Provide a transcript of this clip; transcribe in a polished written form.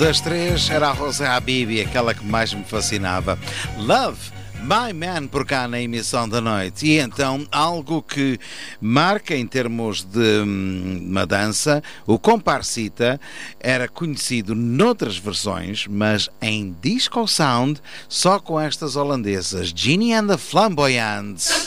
Das três era a Rose Habibi, aquela que mais me fascinava. Love, My Man, por cá na emissão da noite. E então, algo que marca em termos de uma dança, o Comparsita era conhecido noutras versões, mas em disco sound, só com estas holandesas, Ginny and the Flamboyants.